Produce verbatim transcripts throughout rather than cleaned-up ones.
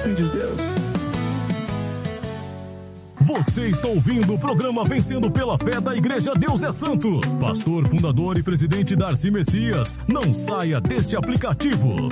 assim diz Deus. Você está ouvindo o programa Vencendo pela Fé da Igreja Deus é Santo. Pastor, fundador e presidente Darcy Messias. Não saia deste aplicativo.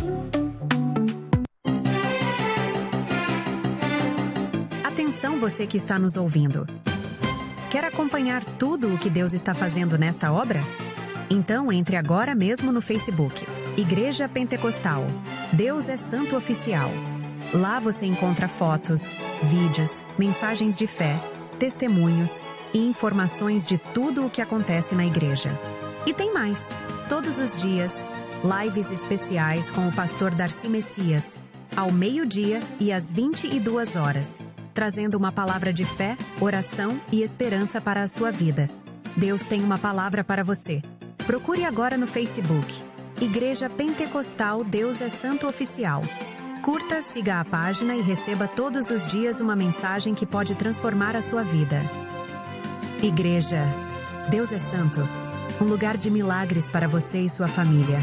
Atenção, você que está nos ouvindo. Quer acompanhar tudo o que Deus está fazendo nesta obra? Então entre agora mesmo no Facebook. Igreja Pentecostal. Deus é Santo Oficial. Lá você encontra fotos, vídeos, mensagens de fé, testemunhos e informações de tudo o que acontece na igreja. E tem mais. Todos os dias, lives especiais com o pastor Darcy Messias, ao meio-dia e às vinte e duas horas, trazendo uma palavra de fé, oração e esperança para a sua vida. Deus tem uma palavra para você. Procure agora no Facebook. Igreja Pentecostal Deus é Santo Oficial. Curta, siga a página e receba todos os dias uma mensagem que pode transformar a sua vida. Igreja Deus é Santo. Um lugar de milagres para você e sua família.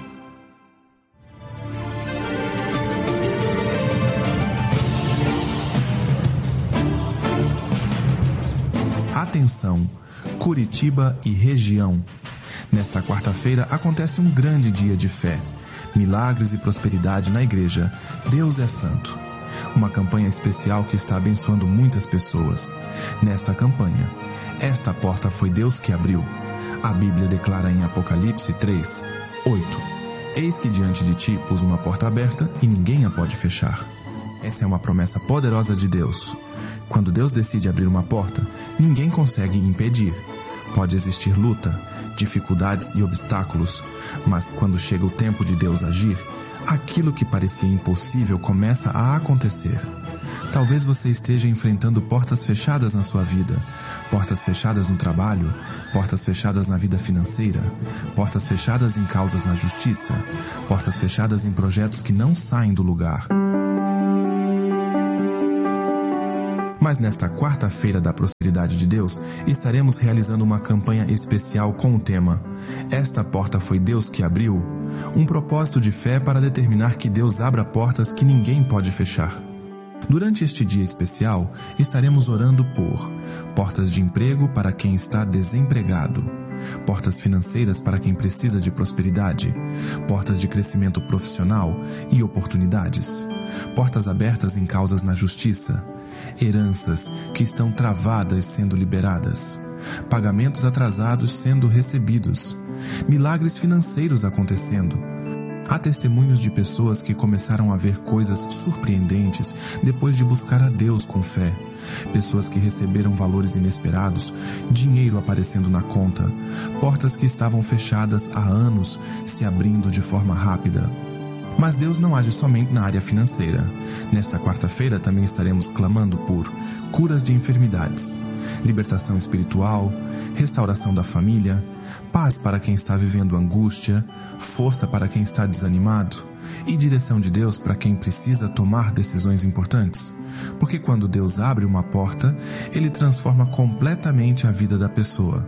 Atenção, Curitiba e região. Nesta quarta-feira acontece um grande dia de fé, milagres e prosperidade na igreja Deus é Santo. Uma campanha especial que está abençoando muitas pessoas. Nesta campanha, esta porta foi Deus que abriu. A Bíblia declara em Apocalipse três, oito: Eis que diante de ti pus uma porta aberta e ninguém a pode fechar. Essa é uma promessa poderosa de Deus. Quando Deus decide abrir uma porta, ninguém consegue impedir. Pode existir luta, dificuldades e obstáculos, mas quando chega o tempo de Deus agir, aquilo que parecia impossível começa a acontecer. Talvez você esteja enfrentando portas fechadas na sua vida, portas fechadas no trabalho, portas fechadas na vida financeira, portas fechadas em causas na justiça, portas fechadas em projetos que não saem do lugar. Mas nesta quarta-feira da prosperidade de Deus, estaremos realizando uma campanha especial com o tema Esta porta foi Deus que abriu, um propósito de fé para determinar que Deus abra portas que ninguém pode fechar. Durante este dia especial, estaremos orando por portas de emprego para quem está desempregado, portas financeiras para quem precisa de prosperidade, portas de crescimento profissional e oportunidades, portas abertas em causas na justiça, heranças que estão travadas sendo liberadas, pagamentos atrasados sendo recebidos, milagres financeiros acontecendo. Há testemunhos de pessoas que começaram a ver coisas surpreendentes depois de buscar a Deus com fé. Pessoas que receberam valores inesperados, dinheiro aparecendo na conta, portas que estavam fechadas há anos se abrindo de forma rápida. Mas Deus não age somente na área financeira. Nesta quarta-feira também estaremos clamando por curas de enfermidades, libertação espiritual, restauração da família, paz para quem está vivendo angústia, força para quem está desanimado e direção de Deus para quem precisa tomar decisões importantes. Porque quando Deus abre uma porta, Ele transforma completamente a vida da pessoa.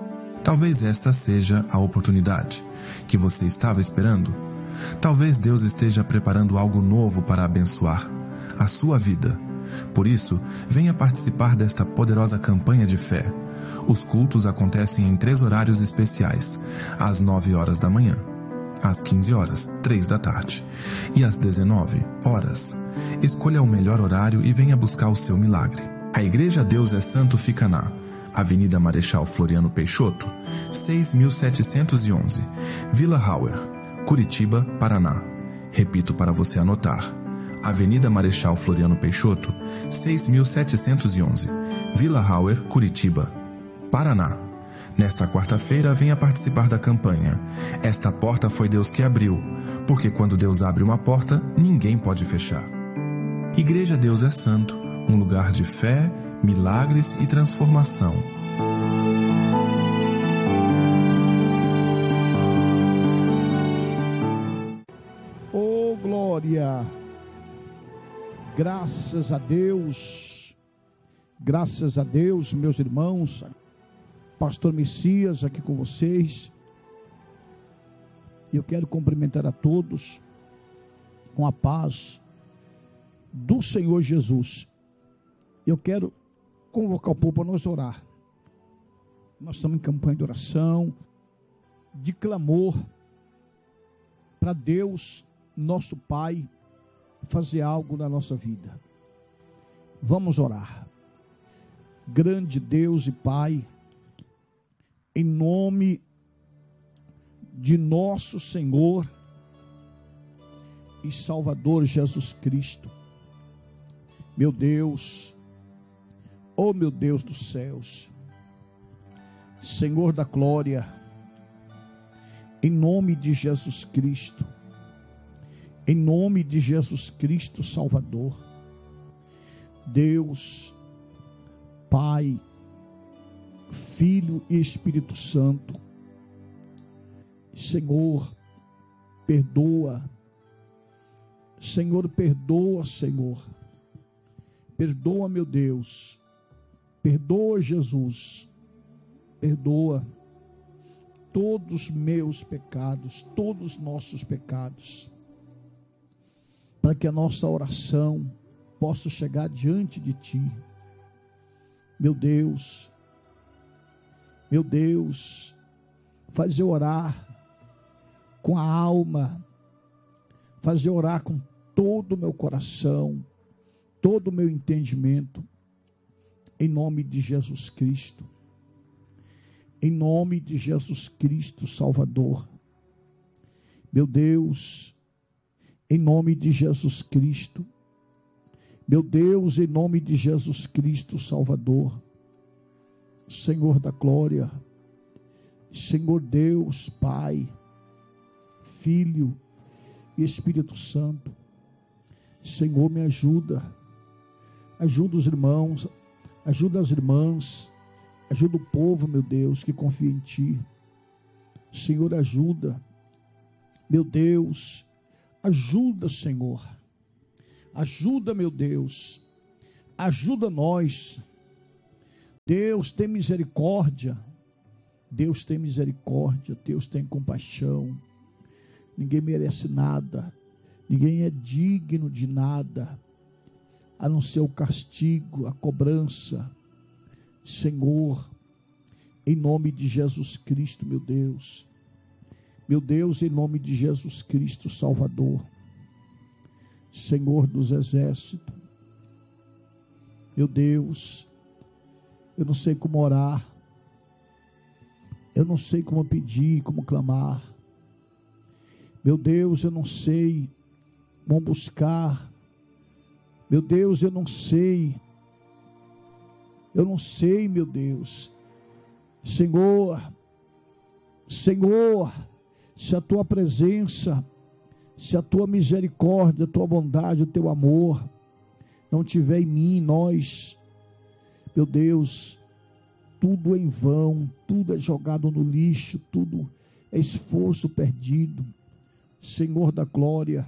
Talvez esta seja a oportunidade que você estava esperando. Talvez Deus esteja preparando algo novo para abençoar a sua vida. Por isso, venha participar desta poderosa campanha de fé. Os cultos acontecem em três horários especiais: às nove horas da manhã, às quinze horas, três da tarde, e às dezenove horas. Escolha o melhor horário e venha buscar o seu milagre. A Igreja Deus é Santo fica na Avenida Marechal Floriano Peixoto, seis mil setecentos e onze, Vila Hauer, Curitiba, Paraná. Repito para você anotar: Avenida Marechal Floriano Peixoto, seis mil setecentos e onze, Vila Hauer, Curitiba, Paraná. Nesta quarta-feira, venha participar da campanha Esta porta foi Deus que abriu, porque quando Deus abre uma porta, ninguém pode fechar. Igreja Deus é Santo, um lugar de fé, milagres e transformação. Oh, glória! Graças a Deus, graças a Deus, meus irmãos, Pastor Messias aqui com vocês. Eu quero cumprimentar a todos com a paz do Senhor Jesus. Eu quero convocar o povo para nós orar. Nós estamos em campanha de oração, de clamor, para Deus, nosso Pai, fazer algo na nossa vida. Vamos orar. Grande Deus e Pai, em nome de nosso Senhor e Salvador Jesus Cristo, meu Deus, oh meu Deus dos céus, Senhor da glória, em nome de Jesus Cristo, em nome de Jesus Cristo Salvador, Deus, Pai, Filho e Espírito Santo, Senhor, perdoa, Senhor, perdoa, Senhor, perdoa, meu Deus, perdoa, Jesus, perdoa todos os meus pecados, todos os nossos pecados, para que a nossa oração possa chegar diante de Ti. Meu Deus, meu Deus, faz eu orar com a alma, faz eu orar com todo o meu coração, todo o meu entendimento, em nome de Jesus Cristo, em nome de Jesus Cristo Salvador. Meu Deus, em nome de Jesus Cristo, meu Deus, em nome de Jesus Cristo Salvador, Senhor da glória, Senhor Deus, Pai, Filho e Espírito Santo, Senhor, me ajuda, ajuda os irmãos, ajuda as irmãs, ajuda o povo, meu Deus, que confia em Ti. Senhor, ajuda, meu Deus, ajuda, Senhor, ajuda, meu Deus, ajuda nós. Deus, tem misericórdia, Deus tem misericórdia, Deus tem compaixão. Ninguém merece nada, ninguém é digno de nada, a não ser o castigo, a cobrança. Senhor, em nome de Jesus Cristo, meu Deus, meu Deus, em nome de Jesus Cristo, Salvador, Senhor dos exércitos, meu Deus, eu não sei como orar, eu não sei como pedir, como clamar, meu Deus, eu não sei como buscar, meu Deus, eu não sei, eu não sei, meu Deus, Senhor, Senhor, se a Tua presença, se a Tua misericórdia, a Tua bondade, o Teu amor não tiver em mim, em nós, meu Deus, tudo é em vão, tudo é jogado no lixo, tudo é esforço perdido. Senhor da glória,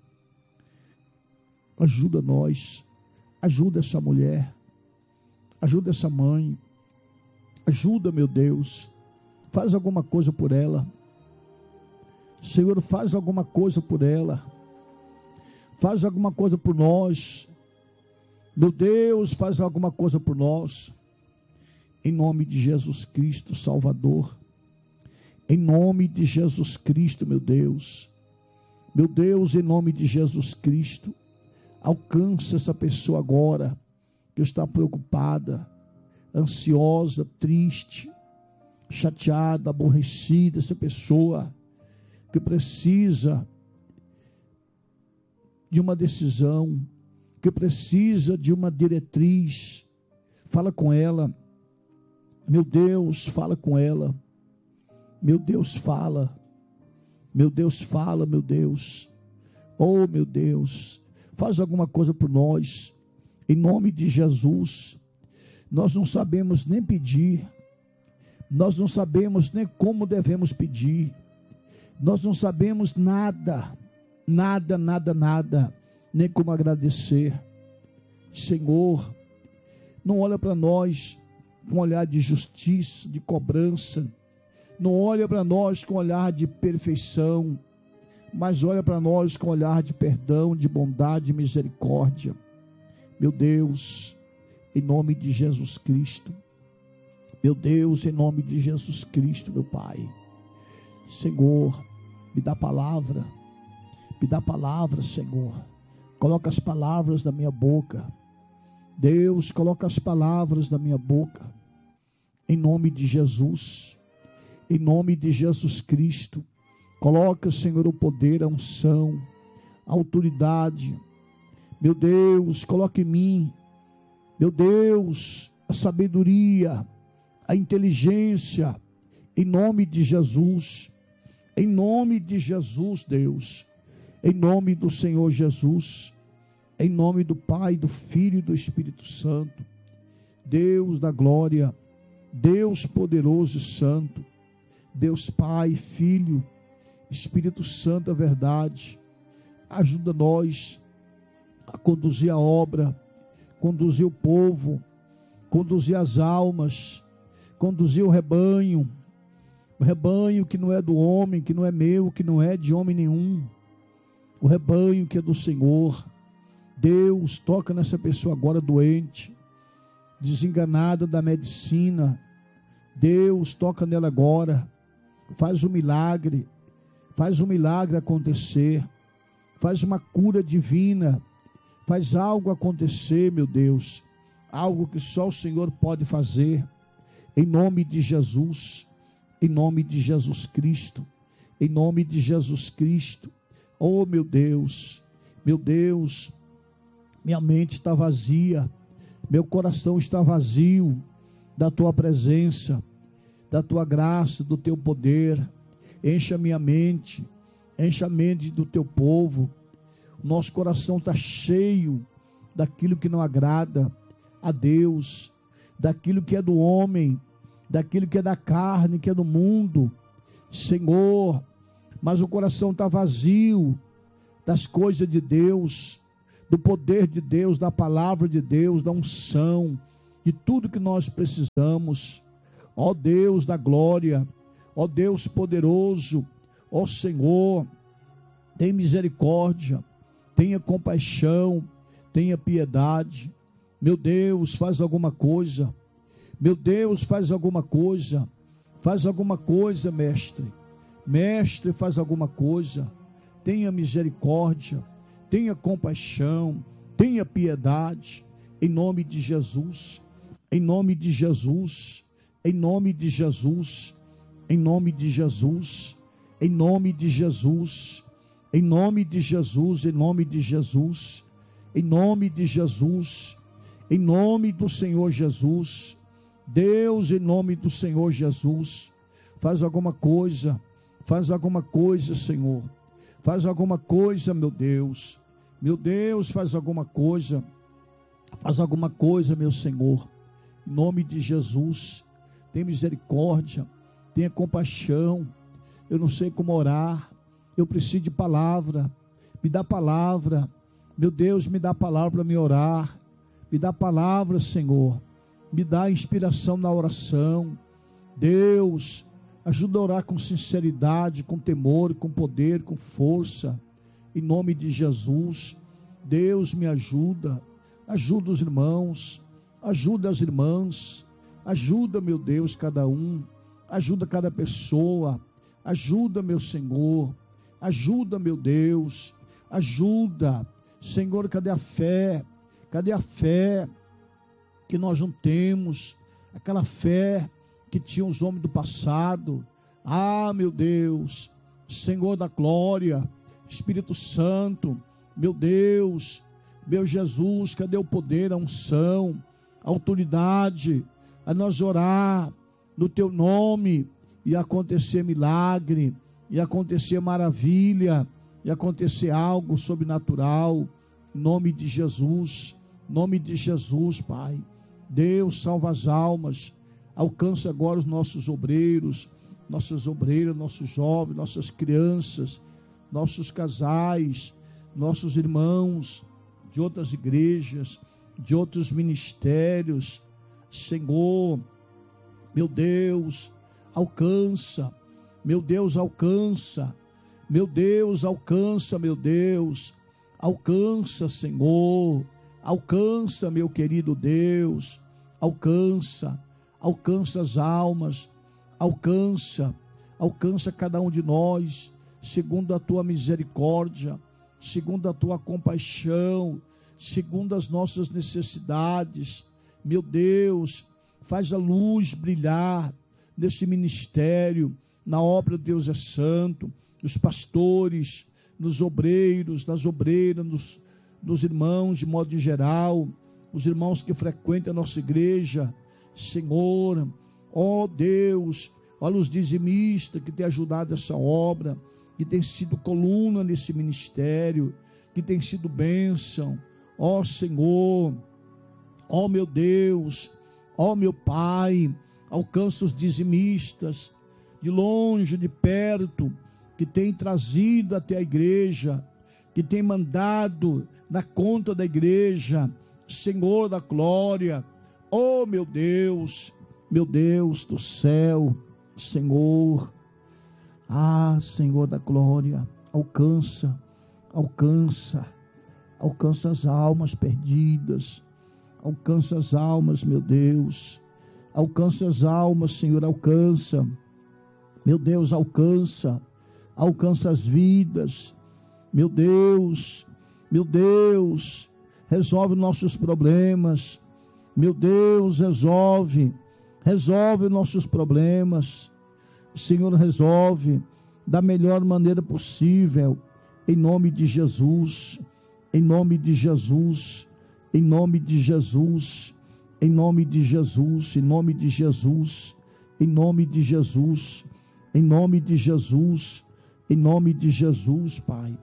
ajuda nós, ajuda essa mulher, ajuda essa mãe, ajuda, meu Deus, faz alguma coisa por ela. Senhor, faz alguma coisa por ela, faz alguma coisa por nós, meu Deus, faz alguma coisa por nós, em nome de Jesus Cristo, Salvador, em nome de Jesus Cristo, meu Deus, meu Deus, em nome de Jesus Cristo, alcança essa pessoa agora, que está preocupada, ansiosa, triste, chateada, aborrecida, essa pessoa que precisa de uma decisão, que precisa de uma diretriz. Fala com ela, meu Deus, fala com ela, meu Deus, fala, meu Deus, fala, meu Deus, oh meu Deus, faz alguma coisa por nós, em nome de Jesus. Nós não sabemos nem pedir, nós não sabemos nem como devemos pedir, nós não sabemos nada, nada, nada, nada, nem como agradecer. Senhor, não olha para nós com olhar de justiça, de cobrança, não olha para nós com olhar de perfeição, mas olha para nós com olhar de perdão, de bondade e misericórdia. Meu Deus, em nome de Jesus Cristo, meu Deus, em nome de Jesus Cristo, meu Pai, Senhor, me dá palavra, me dá palavra, Senhor, coloca as palavras na minha boca, Deus, coloca as palavras na minha boca, em nome de Jesus, em nome de Jesus Cristo, coloca, Senhor, o poder, a unção, a autoridade, meu Deus, coloca em mim, meu Deus, a sabedoria, a inteligência, em nome de Jesus, em nome de Jesus, Deus, em nome do Senhor Jesus, em nome do Pai, do Filho e do Espírito Santo, Deus da glória, Deus poderoso e santo, Deus Pai, Filho, Espírito Santo, a verdade, ajuda nós a conduzir a obra, conduzir o povo, conduzir as almas, conduzir o rebanho, o rebanho que não é do homem, que não é meu, que não é de homem nenhum, o rebanho que é do Senhor. Deus, toca nessa pessoa agora doente, desenganada da medicina, Deus, toca nela agora, faz um milagre, faz um milagre acontecer, faz uma cura divina, faz algo acontecer, meu Deus, algo que só o Senhor pode fazer, em nome de Jesus, em nome de Jesus Cristo, em nome de Jesus Cristo. Oh, meu Deus, meu Deus, minha mente está vazia, meu coração está vazio da tua presença, da tua graça, do teu poder. Encha minha mente, encha a mente do teu povo. Nosso coração está cheio daquilo que não agrada a Deus, daquilo que é do homem, daquilo que é da carne, que é do mundo, Senhor, mas o coração está vazio das coisas de Deus, do poder de Deus, da palavra de Deus, da unção, de tudo que nós precisamos. Ó Deus da glória, ó Deus poderoso, ó Senhor, tem misericórdia, tenha compaixão, tenha piedade. Meu Deus, faz alguma coisa. Meu Deus, faz alguma coisa. Faz alguma coisa, mestre. Mestre, faz alguma coisa. Tenha misericórdia, tenha compaixão, tenha piedade. Em nome de Jesus, em nome de Jesus, em nome de Jesus, em nome de Jesus, em nome de Jesus, em nome de Jesus, em nome de Jesus, em nome de Jesus, em nome do Senhor Jesus. Deus, em nome do Senhor Jesus, faz alguma coisa, faz alguma coisa, Senhor, faz alguma coisa, meu Deus, meu Deus, faz alguma coisa, faz alguma coisa, meu Senhor, em nome de Jesus. Tenha misericórdia, tenha compaixão. Eu não sei como orar, eu preciso de palavra, me dá palavra, meu Deus, me dá palavra para me orar, me dá palavra, Senhor, me dá inspiração na oração. Deus, ajuda a orar com sinceridade, com temor, com poder, com força, em nome de Jesus. Deus, me ajuda, ajuda os irmãos, ajuda as irmãs, ajuda, meu Deus, cada um, ajuda cada pessoa, ajuda, meu Senhor, ajuda, meu Deus, ajuda, Senhor. Cadê a fé? Cadê a fé que nós não temos? Aquela fé que tinham os homens do passado. Ah, meu Deus, Senhor da glória, Espírito Santo, meu Deus, meu Jesus, cadê o poder, a unção, a autoridade, a nós orar no teu nome e acontecer milagre, e acontecer maravilha, e acontecer algo sobrenatural, em nome de Jesus, em nome de Jesus, Pai. Deus, salva as almas, alcança agora os nossos obreiros, nossas obreiras, nossos jovens, nossas crianças, nossos casais, nossos irmãos de outras igrejas, de outros ministérios. Senhor, meu Deus, alcança, meu Deus, alcança, Meu Deus, alcança, meu Deus, alcança, Senhor, alcança, meu querido Deus, alcança, alcança as almas, alcança, alcança cada um de nós, segundo a tua misericórdia, segundo a tua compaixão, segundo as nossas necessidades. Meu Deus, faz a luz brilhar nesse ministério, na obra Deus é Santo, nos pastores, nos obreiros, nas obreiras, nos, nos irmãos de modo geral, os irmãos que frequentam a nossa igreja. Senhor, ó Deus, olha os dizimistas que têm ajudado essa obra, que tem sido coluna nesse ministério, que tem sido bênção. Ó Senhor, ó meu Deus, ó meu Pai, alcança os dizimistas, de longe, de perto, que tem trazido até a igreja, que tem mandado na conta da igreja. Senhor da glória, ó meu Deus, meu Deus do céu, Senhor, ah, Senhor da glória, alcança, alcança, alcança as almas perdidas, alcança as almas, meu Deus, alcança as almas, Senhor, alcança, meu Deus, alcança, alcança as vidas, meu Deus, meu Deus, resolve nossos problemas, meu Deus, resolve, resolve nossos problemas, Senhor, resolve da melhor maneira possível, em nome de Jesus, em nome de Jesus, em nome de Jesus, em nome de Jesus, em nome de Jesus, em nome de Jesus, em nome de Jesus, em nome de Jesus, Pai.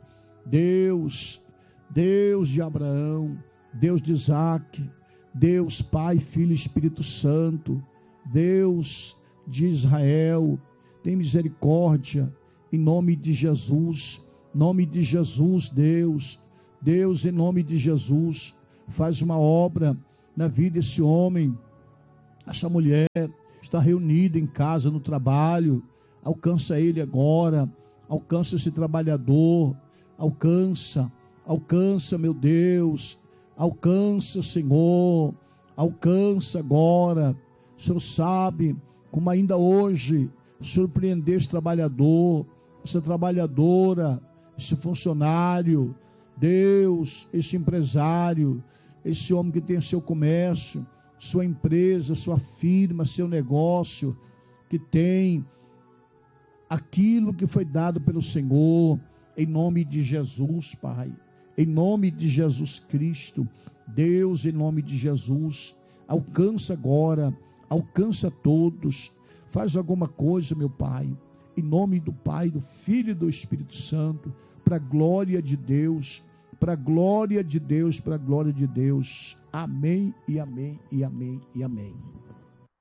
Deus, Deus de Abraão, Deus de Isaac, Deus Pai, Filho e Espírito Santo, Deus de Israel, tem misericórdia, em nome de Jesus, nome de Jesus, Deus, Deus, em nome de Jesus, faz uma obra na vida desse homem, essa mulher está reunida em casa, no trabalho, alcança ele agora, alcança esse trabalhador, alcança, alcança, meu Deus, alcança, Senhor, alcança agora. O Senhor sabe como ainda hoje surpreender esse trabalhador, essa trabalhadora, esse funcionário, Deus, esse empresário, esse homem que tem seu comércio, sua empresa, sua firma, seu negócio, que tem aquilo que foi dado pelo Senhor, em nome de Jesus, Pai, em nome de Jesus Cristo, Deus, em nome de Jesus, alcança agora, alcança todos, faz alguma coisa, meu Pai, em nome do Pai, do Filho e do Espírito Santo, para a glória de Deus, para a glória de Deus, para a glória de Deus, amém e amém e amém e amém.